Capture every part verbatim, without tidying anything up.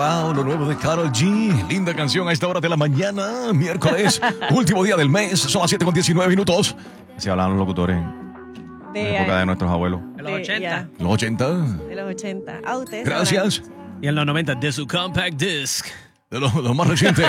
Wow, lo nuevo de Karol G. Linda canción a esta hora de la mañana, miércoles, último día del mes. Son las siete con diecinueve minutos. Así hablaban los locutores en De, la época de nuestros abuelos. En los de- ochenta. ya, Los ochenta. de los ochenta. Ah, ustedes Gracias. Y en los noventa, de su compact disc. De lo, lo más reciente.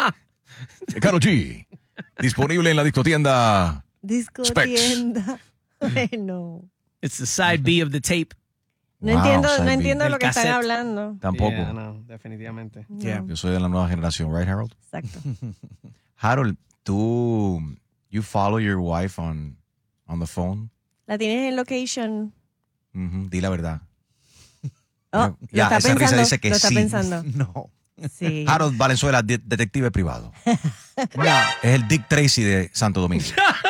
De Karol G. Disponible en la discotienda. Disco Specs. tienda. Bueno. It's the side B of the tape. No Wow, entiendo, side no B. entiendo Del lo que están cassette. hablando. Tampoco. Yeah, no, definitivamente. No, Yeah. Yo soy de la nueva generación, right, Harold? Exacto. Harold, tú, you follow your wife on, on the phone? La tienes en location. Ujú, di la verdad. Oh, lo Ya, está esa risa pensando. dice que lo está sí. pensando. No. Sí. Harold Valenzuela, de- detective privado. No, Es el Dick Tracy de Santo Domingo.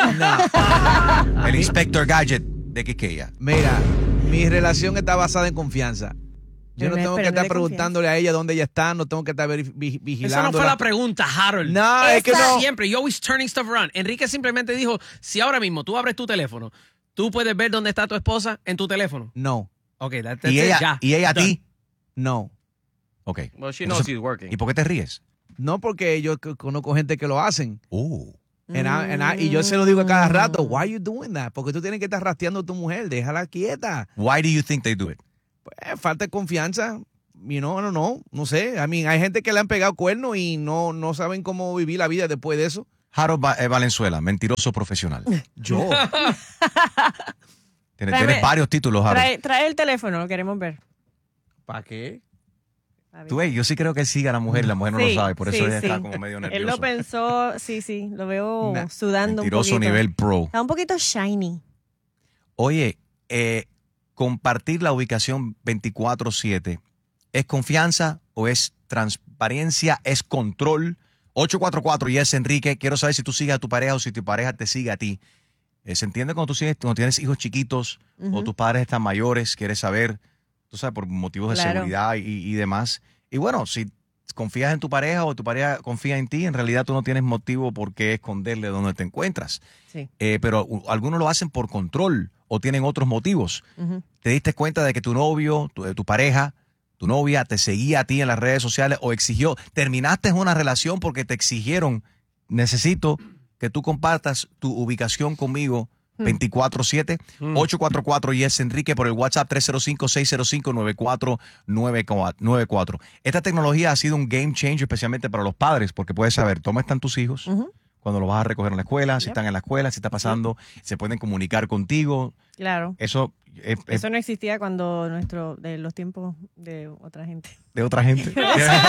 no. El Inspector Gadget de Quiqueya. Mira, mi relación está basada en confianza. Yo Pero no no- tengo pero que no estar de preguntándole a ella dónde ella está, no tengo que estar veri- vi- Eso vigilando. no fue la pregunta, Harold. No, es que no. Siempre, you always turning stuff around. Enrique simplemente dijo, si ahora mismo tú abres tu teléfono, tú puedes ver dónde está tu esposa en tu teléfono. No, Ok, that, that's ¿Y it, ella, ya. ¿Y ella a Done. ti? no. Ok. Well, she Entonces, knows he's working. ¿Y por qué te ríes? No, porque yo c- conozco gente que lo hacen. Uh. And I- and I- y yo se lo digo a cada rato, why are you doing that? Porque tú tienes que estar rastreando a tu mujer, déjala quieta. Why do you think they do it? Pues, falta de confianza. You know, no, no, no sé. I mean, hay gente que le han pegado cuernos y no, no saben cómo vivir la vida después de eso. Harold Va- eh, Valenzuela, mentiroso profesional. Yo. Tienes, Tráeme- tienes varios títulos, Harold. Trae, trae el teléfono, lo queremos ver. ¿Para qué? A ver. Tú ves, yo sí creo que él sigue a la mujer y la mujer no Sí, lo sabe. Por eso sí, ella sí. está como medio nervioso. Él lo pensó, sí, sí, lo veo Nah, sudando un Mentiroso poquito. nivel pro. Está un poquito shiny. Oye, eh, compartir la ubicación veinticuatro siete, ¿es confianza o es transparencia? ¿Es control? ocho cuatro cuatro, Yes Enrique, quiero saber si tú sigues a tu pareja o si tu pareja te sigue a ti. Eh, ¿Se entiende cuando tú sigues, cuando tienes hijos chiquitos o tus padres están mayores? ¿Quieres saber, tú sabes, por motivos de Claro. seguridad y, y demás? Y bueno, si confías en tu pareja o tu pareja confía en ti, en realidad tú no tienes motivo por qué esconderle dónde te encuentras. Sí. Eh, pero u- algunos lo hacen por control o tienen otros motivos. Ujú. ¿Te diste cuenta de que tu novio, tu, eh, tu pareja, tu novia te seguía a ti en las redes sociales o exigió, terminaste una relación porque te exigieron, necesito que tú compartas tu ubicación conmigo veinticuatro siete, ocho cuatro cuatro Yes Enrique por el WhatsApp tres cero cinco, seis cero cinco, nueve cuatro nueve cuatro. Esta tecnología ha sido un game changer especialmente para los padres porque puedes saber dónde están tus hijos, Ujú. cuando los vas a recoger en la escuela, si Yep. están en la escuela, si está pasando, se pueden comunicar contigo. Claro. Eso es, es Eso no existía cuando nuestro, de los tiempos de otra gente. de otra gente. Sí,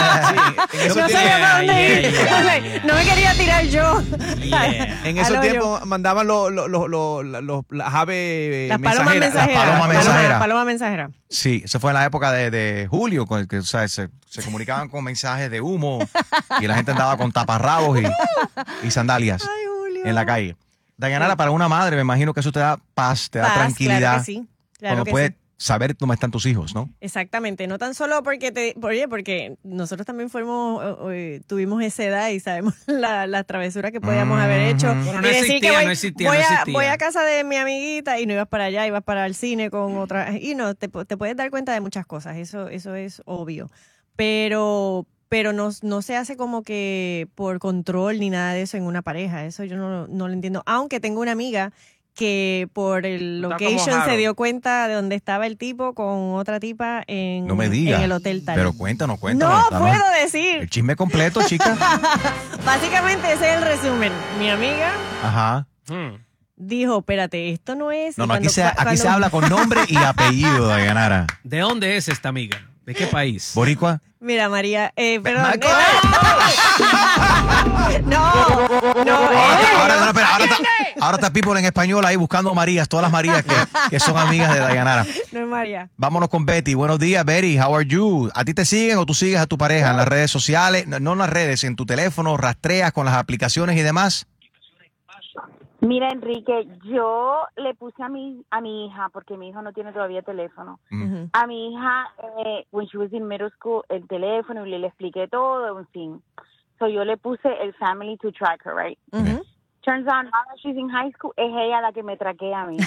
en No esos sabía tiempos, para dónde yeah, ir. yeah, yeah. No me quería tirar yo. Yeah. en Al esos hoyo. tiempos mandaban los, los, los, los, los- las aves Las palomas mensajeras. mensajeras. Las palomas mensajeras. Paloma mensajera. Sí, eso fue en la época de, de Julio, con el que o sea, se, se comunicaban con mensajes de humo y la gente andaba con taparrabos y, y sandalias Ay, Julio. en la calle. Dayanara, para una madre, me imagino que eso te da paz, te da Paz, tranquilidad. Claro que sí. Claro cuando que puedes sí. saber dónde están tus hijos, ¿no? Exactamente, no tan solo porque te, oye, porque nosotros también fuimos, eh, eh, tuvimos esa edad y sabemos la, la travesura que podíamos haber hecho. Bueno, no y decir existía, que voy, no existía, voy no a, existía. voy a casa de mi amiguita y no ibas para allá, ibas para el cine con otra, y no, te, te puedes dar cuenta de muchas cosas, eso, eso es obvio. Pero, pero no, no se hace como que por control ni nada de eso en una pareja, eso yo no, no lo entiendo. Aunque tengo una amiga que por el Está como location se Harold. dio cuenta de dónde estaba el tipo con otra tipa en, No me digas. en el hotel tal. Pero cuéntanos, cuéntanos. no danos puedo decir. El chisme completo, chica. Básicamente ese es el resumen. Mi amiga Ajá. Hmm. dijo, espérate, esto no es... No, y no, aquí, cuando- se, aquí cuando- se habla con nombre y apellido, Dayanara. ¿De dónde es esta amiga? ¿De qué país? ¿Boricua? Mira, María, eh, perdón. Michael. No, no, Ahora, eh, ahora, no, espera, ahora está, ahora está People en español ahí buscando Marías, todas las Marías que, que son amigas de Dayanara. no es María. Vámonos con Betty. Buenos días, Betty. How are you? ¿A ti te siguen o tú sigues a tu pareja en las redes sociales? No, no en las redes, en tu teléfono, rastreas con las aplicaciones y demás. Mira, Enrique, yo le puse a mi a mi hija, porque mi hijo no tiene todavía teléfono, Ujú. a mi hija, eh, when she was in middle school, el teléfono, y le, le expliqué todo, en fin. So yo le puse el family to track her, right? Ujú. Turns out, now that she's in high school, es ella la que me traquea a mí.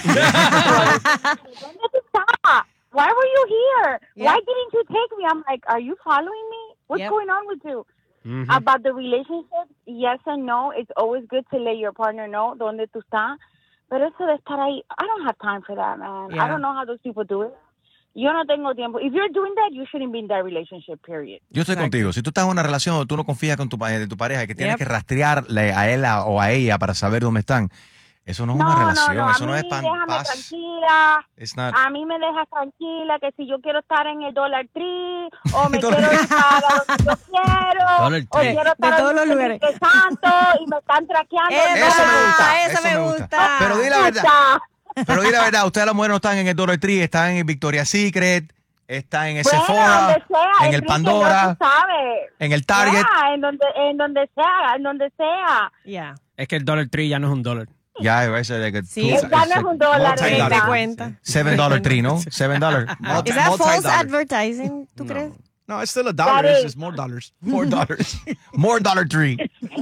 ¿Dónde tú estabas? Why were you here? Yeah. Why didn't you take me? I'm like, are you following me? What's Yep. going on with you? Mhm. About the relationship, yes and no. It's always good to let your partner know donde tú estás. Pero eso de estar ahí, I don't have time for that, man. Yeah. I don't know how those people do it. Yo no tengo tiempo. If you're doing that, you shouldn't be in that relationship, period. Yo estoy Exacto. contigo. Si tú estás en una relación donde tú no confías con tu, pa- de tu pareja y que tienes Yep. que rastrearle a él a- o a ella para saber dónde están, eso no es No, una no, relación. no. A Eso no mí es pan, déjame paz. tranquila. It's not- A mí me dejas tranquila que si yo quiero estar en el Dollar Tree o me Dollar quiero ir para donde yo quiero Dollar o Tree. quiero estar De todos en los lugares. Enrique Santo y me están traqueando. Eva, Eso me gusta. eso me gusta. Pero di la verdad. Escucha. Pero di la verdad, ustedes las mujeres no están en el Dollar Tree, están en Victoria's Secret, están en el Bueno, Sephora, donde sea, en el Enrique, Pandora, ya tú sabes. en el Target. Ya, en donde, en donde sea, en donde sea. Yeah. Es que el Dollar Tree ya no es un dólar. Ya, ese de que Sí. tú- Ya no es un dólar, multi-dollar. Te ¿verdad? cuenta. Seven Dollar Tree, ¿no? Seven Dollar. Multi- Is that false multi-dollar. advertising, tú crees? No, it's still a dollar. That It's is- just more dollars. More dollars. More Dollar Tree.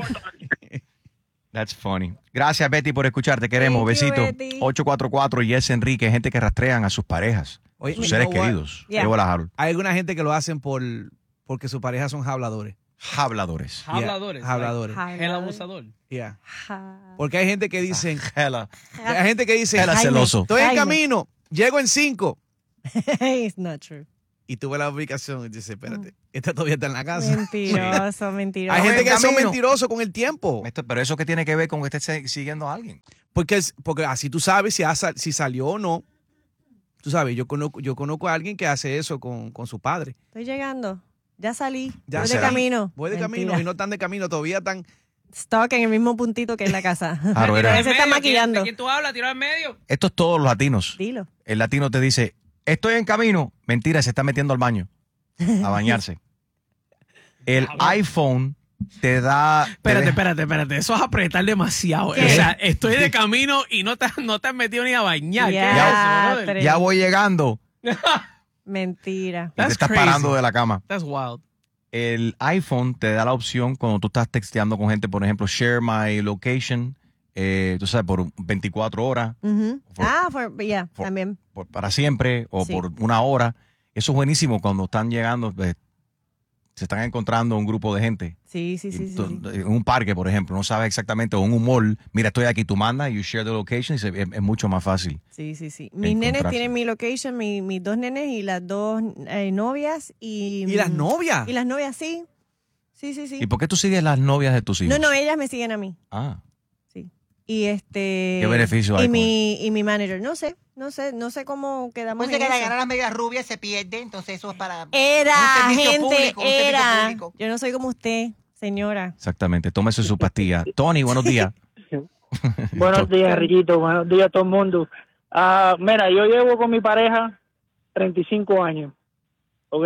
That's funny. Gracias, Betty, por escuchar. Te queremos. Thank you, Besito. Betty. ocho cuatro cuatro Yes Enrique. Gente que rastrean a sus parejas. Oye, Sus you seres know what? queridos. Yeah. Qué bola, Harold. Hay alguna gente que lo hacen por porque sus parejas son habladores. Habladores. Yeah, Habladores. habladores. like, el abusador. Yeah. Ja. Porque hay gente que dicen, Hela. hay gente que dice, Hela Jaime. celoso. estoy en Jaime. camino, llego en cinco. It's not true. Y tú ves la ubicación y dices, espérate, esta todavía está en la casa. Mentiroso, mentiroso. Hay gente que son camino. mentirosos con el tiempo. Esto- pero eso que tiene que ver con que estés se- siguiendo a alguien. Porque, es- porque así tú sabes si, ha sal- si salió o no. Tú sabes, yo conozco, yo conozco a alguien que hace eso con, con su padre. Estoy llegando. Ya salí. Ya Voy de será. camino. Voy de Mentira. camino y no están de camino, todavía están. Stock en el mismo puntito que en la casa. Claro, era- Ese está ¿De maquillando. quién tú hablas? Tirado en medio. Esto es todos los latinos. Dilo. El latino te dice, estoy en camino. Mentira, se está metiendo al baño. A bañarse. El iPhone te da... te Espérate, deja- espérate, espérate. Eso es apretar demasiado. ¿Qué? O sea, estoy de camino y no te, no te has metido ni a bañar. ¿Qué es Ya, eso, brother? tres. Ya voy llegando. Mentira. Y te That's estás crazy. parando de la cama. That's wild. El iPhone te da la opción cuando tú estás texteando con gente, por ejemplo, share my location, eh, tú sabes, por veinticuatro horas, Ujú. For- ah, for, yeah, for- también. por- para siempre o Sí. por una hora. Eso es buenísimo cuando están llegando, pues, se están encontrando un grupo de gente. Sí, sí, sí, Y sí. tú- sí. En un parque, por ejemplo, no sabes exactamente, o en un mall, mira, estoy aquí, tú mandas, you share the location, y se- es, es mucho más fácil. Sí, sí, sí. Mis nenes Encontrarse. tienen mi location, mi- mis dos nenes y las dos eh, novias. ¿Y, ¿Y las novias? Y las novias, sí. Sí, sí, sí. ¿Y por qué tú sigues las novias de tus hijos? No, no, ellas me siguen a mí. Ah, Sí. Y este. ¿Qué beneficio hay Y con mi, y mi manager, no sé, no sé, no sé cómo quedamos Pues en que la eso. ganan las medias rubias se pierde, entonces eso es para... Era, Un servicio gente, público, un servicio era. público. Yo no soy como usted, señora. exactamente. Tómese su pastilla. Tony, buenos días. Buenos días, Riquito. Buenos días a todo el mundo. Ah, mira, yo llevo con mi pareja treinta y cinco años, ¿ok?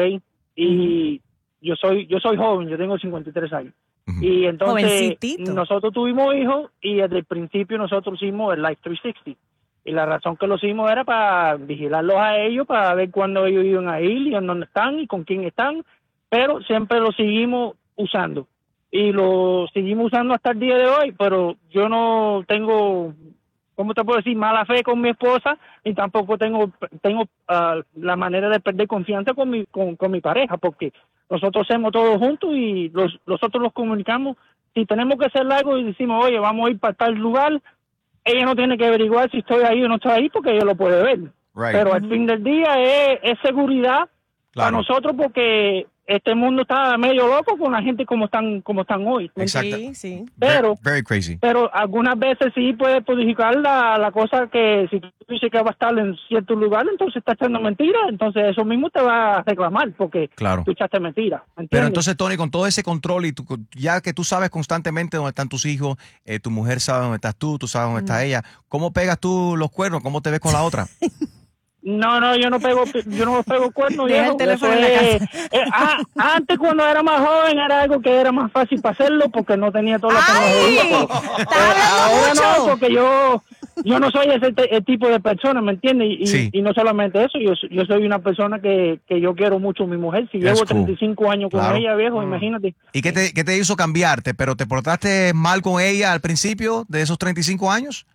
Y yo soy yo soy joven, yo tengo cincuenta y tres años. Ujú. Y entonces Jovencitito. nosotros tuvimos hijos y desde el principio nosotros hicimos el Life trescientos sesenta. Y la razón que lo hicimos era para vigilarlos a ellos, para ver cuándo ellos iban a ir y en dónde están y con quién están. Pero siempre lo seguimos usando. Y lo seguimos usando hasta el día de hoy, pero yo no tengo, ¿cómo te puedo decir? Mala fe con mi esposa, y tampoco tengo tengo ah, la manera de perder confianza con mi con, con mi pareja, porque nosotros hacemos todo juntos y los, nosotros los comunicamos. Si tenemos que hacer algo y decimos, oye, vamos a ir para tal lugar, ella no tiene que averiguar si estoy ahí o no estoy ahí, porque ella lo puede ver. Right. Pero al fin del día es, es seguridad para Claro. nosotros, porque este mundo está medio loco con la gente como están como están hoy. ¿me Exacto. Sí, sí. Pero Very, very crazy. pero algunas veces sí puede perjudicar la, la cosa, que si tú dices que va a estar en cierto lugar, entonces está echando mentiras, entonces eso mismo te va a reclamar porque Claro. tú echaste mentiras. ¿me Pero entiendes? entonces, Tony, con todo ese control y tú- ya que tú sabes constantemente dónde están tus hijos, eh, tu mujer sabe dónde estás tú, tú sabes dónde está ella, ¿cómo pegas tú los cuernos? ¿Cómo te ves con la otra? No, no, yo no pego, yo no pego cuernos, Deja viejo. el teléfono Eso en la es- eh, ah, antes, cuando era más joven, era algo que era más fácil para hacerlo porque no tenía toda la ¡Ay! tecnología. ¡Estás Ahora hablando no, mucho! porque yo yo no soy ese te- el tipo de persona, ¿me entiendes? Y, Sí. y no solamente eso, yo, yo soy una persona que, que yo quiero mucho a mi mujer. Si That's llevo cool. treinta y cinco años con Claro. ella, viejo, Mm. imagínate. ¿Y qué te, qué te hizo cambiarte? ¿Pero te portaste mal con ella al principio de esos treinta y cinco años?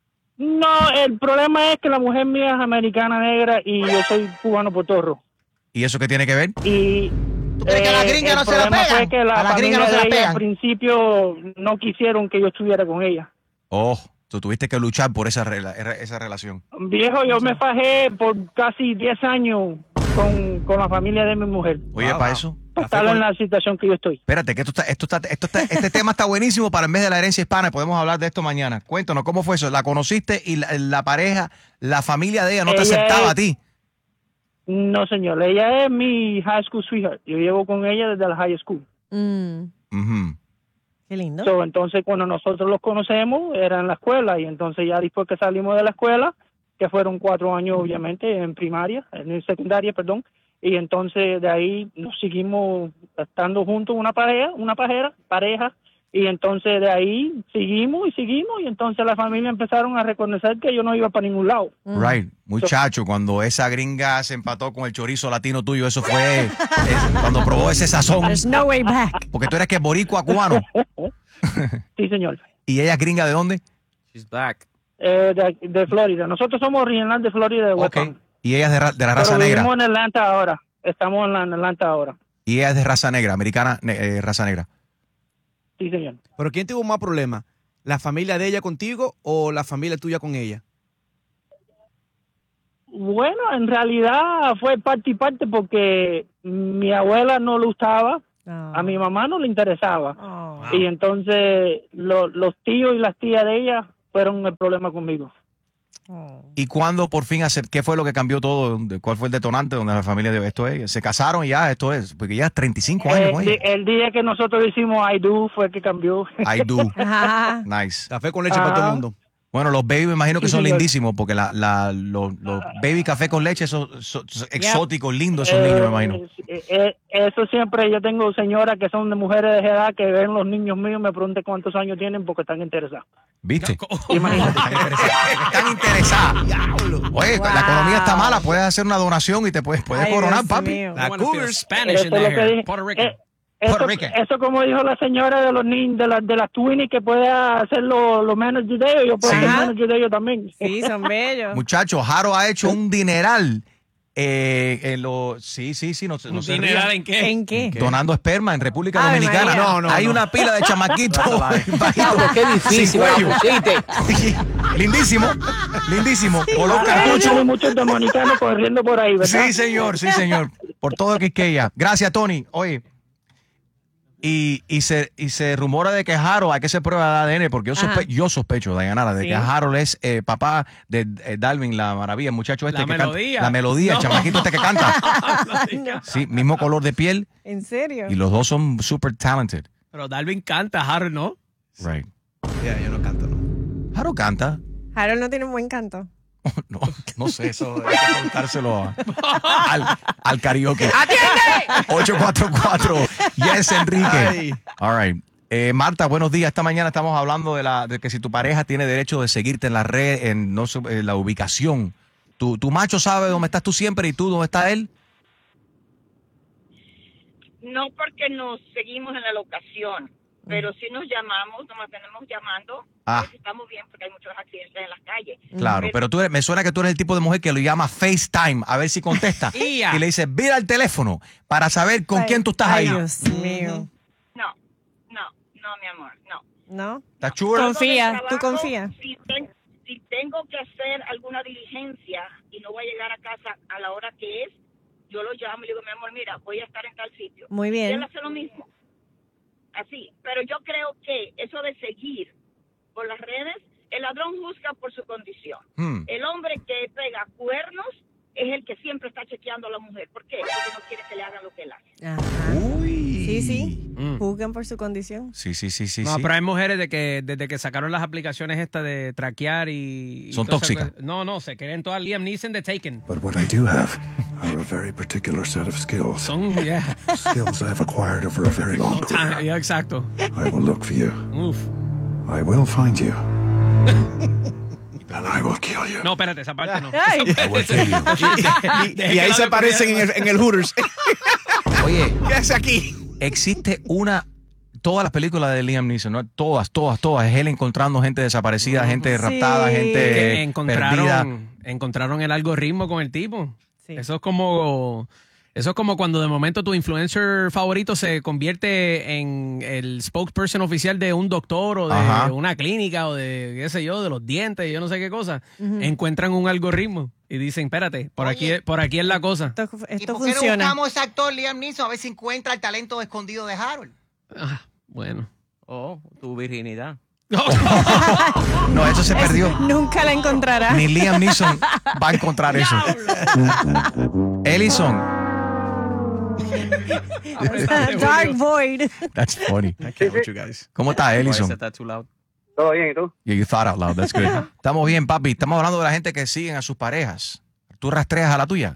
No, el problema es que la mujer mía es americana negra y yo soy cubano potorro. ¿Y eso qué tiene que ver? Y ¿Tú crees que a la gringa el no se la problema pegan? fue que la A la gringa no familia se la de ella pegan. al principio no quisieron que yo estuviera con ella. Oh, tú tuviste que luchar por esa, rela- esa relación. Viejo, yo me fajé por casi diez años con, con la familia de mi mujer. Oye, Wow, para wow. eso. Para estar en la situación que yo estoy. Espérate, que esto está, esto está, esto está, este tema está buenísimo para el mes de la herencia hispana. Podemos hablar de esto mañana. Cuéntanos, ¿cómo fue eso? ¿La conociste y la, la pareja, la familia de ella no te Ella aceptaba es- a ti? No, señor. Ella es mi high school sweetheart. Yo llevo con ella desde la high school. Mm, Ujú. qué lindo. So, entonces, cuando nosotros los conocemos, era en la escuela. Y entonces, ya después que salimos de la escuela, que fueron cuatro años, obviamente, en primaria, en secundaria, perdón. Y entonces, de ahí nos seguimos estando juntos, una pareja, una pareja, pareja. Y entonces, de ahí seguimos y seguimos. Y entonces, la familia empezaron a reconocer que yo no iba para ningún lado. Mm. Right. Muchacho, cuando esa gringa se empató con el chorizo latino tuyo, eso fue eh, cuando probó ese sazón. There's no way back. Porque tú eres que boricua cubano. Sí, señor. ¿Y ella es gringa de dónde? She's black. Eh, de, de Florida. Nosotros somos originales de Florida, de West Ok. Palm. Y ella es de, ra- de la raza Pero negra. vivimos en Atlanta ahora. Estamos en, la, en Atlanta ahora. Y ella es de raza negra, americana, ne- eh, raza negra. Sí, señor. ¿Pero quién tuvo más problemas? ¿La familia de ella contigo o la familia tuya con ella? Bueno, en realidad fue parte y parte porque mi abuela no le gustaba, Oh. a mi mamá no le interesaba. Oh. Y entonces lo- los tíos y las tías de ella fueron el problema conmigo. Oh. ¿Y cuándo por fin hacer qué fue lo que cambió todo? ¿Cuál fue el detonante donde la familia de esto es? Se casaron y ya, esto es, porque ya treinta y cinco años Eh, con di- ella. el día que nosotros hicimos I Do fue que cambió. I do. Ajá. Nice. Café con leche para todo el Ajá. mundo. Bueno, los baby me imagino que Sí, son señor. lindísimos porque la, la, los, los baby café con leche son, son- son exóticos, lindos esos Eh, niños, me imagino. eh, eh, eso siempre, yo tengo señoras que son de mujeres de edad que ven los niños míos, me preguntan cuántos años tienen porque están interesados. ¿Viste? Imagínate. Están interesados. Están interesados. Oye, Wow. la economía está mala, puedes hacer una donación y te puedes, puedes Ay, coronar, Dios papi. mío. La I wanna feel Cougars. Spanish Eso in es lo that que hair. dije. Puerto Rican. Eh, eso, Puerto Rican. eso como dijo la señora de los niños, de las de las Twinnies que puede hacer los los managers de ellos, yo puedo Sí. ser Ajá. manager de ellos también. Sí, son bellos. Muchachos, Jaro ha hecho un dineral. Eh, en lo, sí, sí, sí, no, se- no ¿Un se dineral rían. en qué? ¿En qué? Donando esperma en República Ave Dominicana. María. No, no, Hay no. una pila de chamaquitos. Diablo, qué difícil Sin me la cuello. pusiste. Lindísimo, lindísimo. Color Hay cartucho. muchos dominicanos corriendo por ahí, ¿verdad? Sí, señor, sí, señor. Por todo el Quisqueya. Gracias, Tony. Oye, y, y, se, y se rumora de que Harold, hay que hacer prueba de A D N, porque yo, Ajá. sospe- yo sospecho, Dayanara, de Sí. que Harold es eh, papá de eh, Darwin, la maravilla, el muchacho este La que melodía. canta. La melodía, el No. chamaquito este que canta. No. Sí, mismo color de piel ¿En serio? y los dos son super talented. Pero Darwin canta, Harold no. Right. Ya, yo no canto, ¿no? Harold canta. Harold no tiene un buen canto. No, no sé, eso hay que preguntárselo a- al, al karaoke. ¡Atiende! ocho cuatro cuatro, yes, Enrique. Ay. All right. Eh, Marta, buenos días. Esta mañana estamos hablando de, la, de que si tu pareja tiene derecho de seguirte en la red, en no, sé, en la ubicación. Tu, tu macho sabe dónde estás tú siempre y tú dónde está él. No porque nos seguimos en la locación, pero si nos llamamos, nos mantenemos llamando, Ah. a veces estamos bien porque hay muchos accidentes en las calles. Claro, pero tú eres- me suena que tú eres el tipo de mujer que lo llama FaceTime a ver si contesta. Ia. Y le dice, mira el teléfono para saber con Ay, quién tú estás ay, ahí. Dios mío. No, no, no, mi amor, no. ¿No? ¿Estás chula? Con- Confía, Cuando del tú trabajo, confía. Si, ten- si tengo que hacer alguna diligencia y no voy a llegar a casa a la hora que es, yo lo llamo y le digo, mi amor, mira, voy a estar en tal sitio. Muy Y él bien. hace lo mismo. Así, pero yo creo que eso de seguir por las redes, el ladrón juzga por su condición. Hmm. El hombre que pega cuernos es el que siempre está chequeando a la mujer. ¿Por qué? Porque no quiere que le hagan lo que él hace. Ajá. Uy. Sí, sí. Mm. Juzgan por su condición. Sí, sí, sí, sí. No, sí. pero hay mujeres de que desde que sacaron las aplicaciones estas de traquear y... y Son todas esas tóxicas. cosas- No, no, se creen todas Liam Neeson de Taken. But what I do have are a very particular set of skills. Son, yeah. Skills I've acquired over a very long Ah, career. yeah, exacto. I will look for you. Uf. I will find you. And I will kill you. No, espérate, esa parte no. Ay. I will kill you. Y, y ahí se aparecen en el, en el Hooters. Oye, ¿Qué hace aquí? existe una... Todas las películas de Liam Neeson, ¿no? Todas, todas, todas. Es él encontrando gente desaparecida, gente Sí. raptada, gente Que perdida. encontraron, encontraron el algoritmo con el tipo. Sí. Eso es como... Eso es como cuando de momento tu influencer favorito se convierte en el spokesperson oficial de un doctor o de Ajá. una clínica o de, qué sé yo, de los dientes, yo no sé qué cosa. Ujú. Encuentran un algoritmo y dicen, espérate, por, aquí, es- por aquí es la cosa. Esto, ¿Y esto por qué no funciona. buscamos a ese actor Liam Neeson a ver si encuentra el talento escondido de Harold? Ah, bueno. Oh, tu virginidad. No, eso se perdió. Nunca la encontrará. Ni Liam Neeson va a encontrar eso. Ellison. Dark Void. That's funny. I can't with you guys. ¿Cómo estás, Why is Ellison? that too loud? Todo bien, ¿y tú? Yeah, you thought out loud. That's good. Estamos bien, papi. Estamos hablando de la gente que siguen a sus parejas. ¿Tú rastreas a la tuya?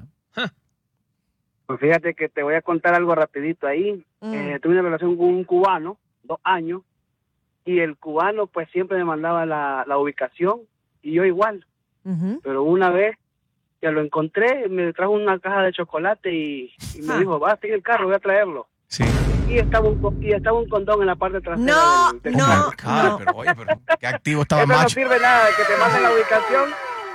Pues fíjate que te voy a contar algo rapidito ahí. Mm. Eh, tuve una relación con un cubano, dos años, y el cubano pues siempre me mandaba la, la ubicación y yo igual. Ujú. Pero una vez que lo encontré, me trajo una caja de chocolate y, y me Ah. dijo, va, sigue el carro, voy a traerlo. Sí. Y estaba un, co- y estaba un condón en la parte trasera. No, del, del no, carro. Oh my God, no. pero oye, pero qué activo estaba el Eso no macho. sirve nada, que te manden la ubicación.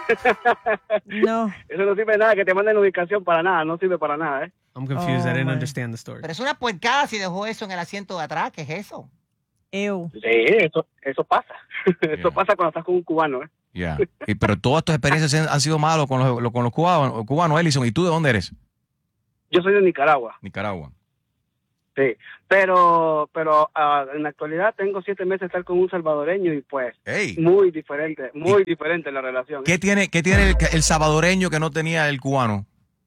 No. Eso no sirve nada, que te manden la ubicación para nada, no sirve para nada, ¿eh? I'm confused. Oh, I didn't my. understand the story. Pero es una puercada si dejó eso en el asiento de atrás. ¿Qué es eso? Ew. Sí, eso, eso pasa. Yeah. Eso pasa cuando estás con un cubano, ¿eh? Yeah. Y, pero todas tus experiencias han han sido malas con los, con los cubanos, cubanos, Ellison. ¿Y tú de dónde eres? Yo soy de Nicaragua, Nicaragua. sí. Pero, pero ah, en la actualidad tengo siete meses de estar con un salvadoreño y pues Hey, muy diferente, muy diferente la relación. ¿qué tiene, qué tiene el, el salvadoreño que no tenía el cubano?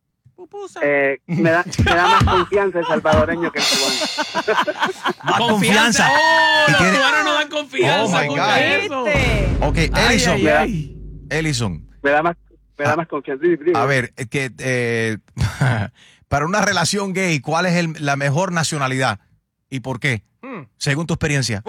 Eh, me, da, me da más confianza el salvadoreño que el cubano. Más confianza. ¡Oh! Y Los tiene- cubanos no dan confianza. Oh, my escucha God. eso. ¿Viste? Ok, Ay, Ellison. ay, ay. Ellison. Me da más, me da Ah. más confianza. Sí, sí. A ver, es que eh, para una relación gay, ¿cuál es el- la mejor nacionalidad? ¿Y por qué? Hmm. Según tu experiencia.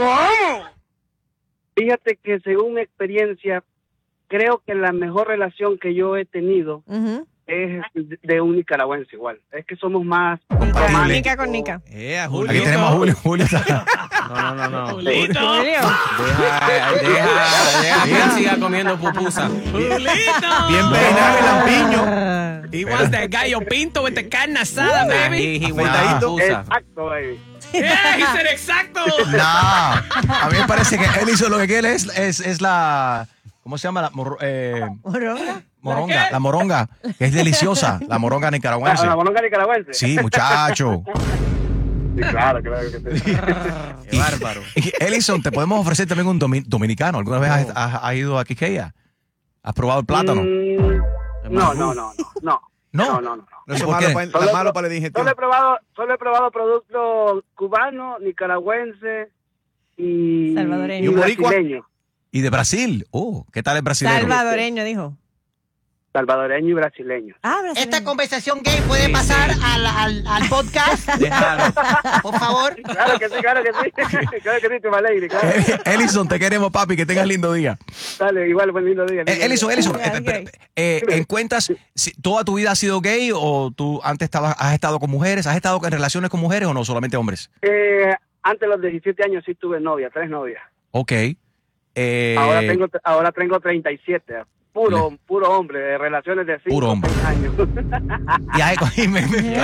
Fíjate que según mi experiencia, creo que la mejor relación que yo he tenido Ujú. es de un nicaragüense igual. Es que somos más Nica, Compatible. Nica con Nica. Yeah, Aquí Julio. tenemos a Julio. Julio está- No, no, no, no. Julito. Julio. Deja, deja, deja que él siga comiendo pupusa. Julito. Bien peinado el lampiño. Ah. He wants that gallo pinto with the carne asada, baby. He, he wants Afeitadito. pupusa. Exacto, baby. Yeah, he said exacto. No, a mí me parece que Ellison lo que quiere es, es, es la... ¿Cómo se llama? La mor- eh, ¿Moronga? moronga. La moronga, que es deliciosa. La moronga nicaragüense. Ah, la moronga nicaragüense. Sí, muchacho. Sí, claro, claro que sí. Qué bárbaro. Ellison, te podemos ofrecer también un domi- dominicano. ¿Alguna vez has, has- has ido a Quiqueya? ¿Has probado el plátano? Mm, no, no, no, no, no. No. No, no, no. No, eso es ¿Por malo, qué? pa- Solo- es malo para la digestión. Solo he probado, solo he probado productos cubanos, nicaragüenses y, Salvadoreño. y ¿Y un boricua? brasileños. ¿Y de Brasil? Oh, ¿qué tal el brasileño? Salvadoreño, dijo. Salvadoreño y brasileño. Ah, brasileño. Esta conversación gay puede pasar al, al, al podcast. Déjalo. Por favor. Claro que sí, claro que sí. Claro que sí, te alegre, claro. Eh, Ellison, te queremos, papi, que tengas lindo día. Dale, igual, buen lindo día. Eh, Ellison, Ellison, Ya, eh, ok. pero, eh, ¿encuentras, si, toda tu vida has sido gay o tú antes estabas, has estado con mujeres? ¿Has estado en relaciones con mujeres o no, solamente hombres? Eh, antes de los diecisiete años sí tuve novia, tres novias. Ok. Eh, Ahora tengo ahora tengo treinta y siete. Puro, puro hombre, de relaciones de cinco Puro hombre. seis años. y ahí- y me- me-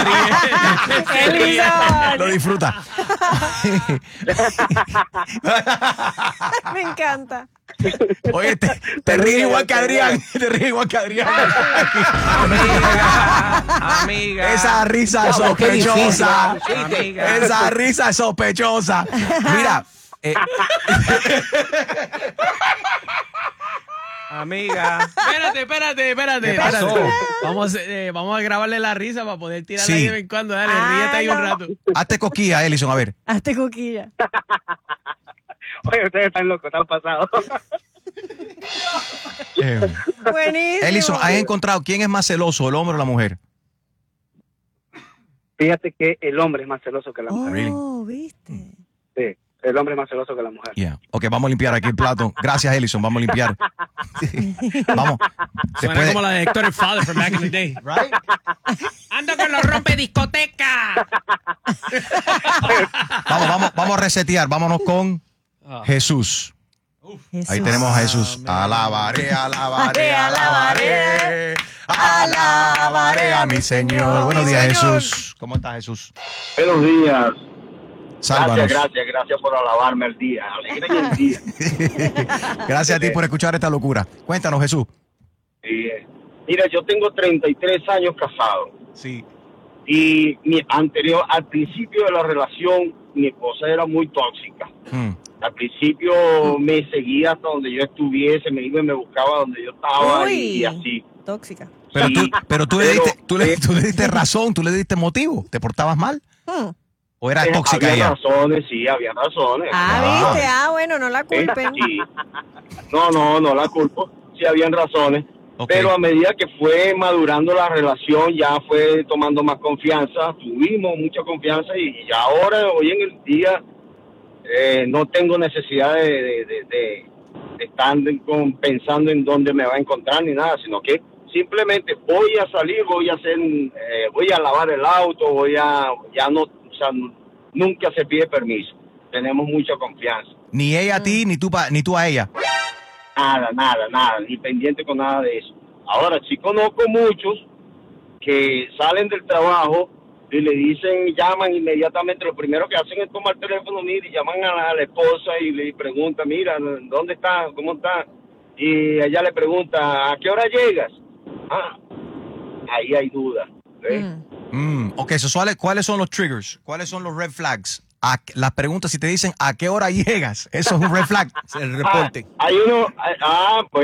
Ellison. lo disfruta. Me encanta. Oye, te, te ríes igual que Adrián. Te ríes igual que Adrián. Amiga, amiga. Esa risa Diablo, qué sospechosa. difícil, amiga. Esa risa sospechosa. Mira. eh, Amiga. Espérate, espérate, espérate. ¿Qué pasó? espérate. Vamos, eh, vamos a grabarle la risa para poder tirarla Sí. de vez en cuando. Dale, Ah, ríete ahí un no. rato. hazte cosquilla, Ellison, a ver. Hazte coquilla. Oye, ustedes están locos, están pasados. Eh, Buenísimo. Ellison, ¿has encontrado quién es más celoso, el hombre o la mujer? Fíjate que el hombre es más celoso que la mujer. Really? Oh, ¿viste? Sí, el hombre es más celoso que la mujer. Yeah. Ok, vamos a limpiar aquí el plato. Gracias, Ellison, vamos a limpiar. Vamos. Suena Después, como la de Héctor el Father from back in the day. Right? Ando con los rompe discoteca. Vamos, vamos, vamos a resetear. Vámonos con Jesús. Jesús. Ahí tenemos a Jesús. Alabaré, alabaré, alabaré. Alabaré a mi Señor. Buenos días, Jesús. ¿Cómo estás, Jesús? Buenos días. Sálvanos. Gracias, gracias, gracias por alabarme el día. Alegren el día. Gracias a ti por escuchar esta locura. Cuéntanos, Jesús. Sí. Mira, yo tengo treinta y tres años casado. Sí. Y mi anterior, al principio de la relación, mi esposa era muy tóxica. Mm. Al principio me seguía hasta donde yo estuviese, me iba y me buscaba donde yo estaba y, y así. Tóxica. Pero, Sí, tú, pero tú, le pero, diste, tú, le, eh, tú le diste razón, tú le diste motivo. ¿Te portabas mal? Hmm. ¿O era Eh, tóxica había ella? razones, sí, había razones. Ah, ¿viste? Ah, bueno, no la culpen. Sí. No, no, no la culpo. Sí, habían razones. Okay. Pero a medida que fue madurando la relación, ya fue tomando más confianza. Tuvimos mucha confianza y ya ahora, hoy en el día, eh, no tengo necesidad de, de, de, de- de estar con- pensando en dónde me va a encontrar ni nada, sino que simplemente voy a salir, voy a hacer, eh, voy a lavar el auto, voy a, ya no, o sea, nunca se pide permiso. Tenemos mucha confianza. Ni ella a ti, ni tú, pa- ni tú a ella. Nada, nada, nada, ni pendiente con nada de eso. Ahora, sí conozco muchos que salen del trabajo y le dicen, llaman inmediatamente, lo primero que hacen es tomar el teléfono, mira, y llaman a la, a la esposa y le preguntan, mira, ¿dónde está? ¿Cómo está? Y ella le pregunta, ¿a qué hora llegas? Ah, ahí hay duda. ¿ves? Mm, ok, so, ¿cuáles, ¿cuáles son los triggers? ¿Cuáles son los red flags? A- las preguntas, si te dicen, ¿a qué hora llegas? Eso es un red flag. El reporte. Ah, hay uno, ah, pues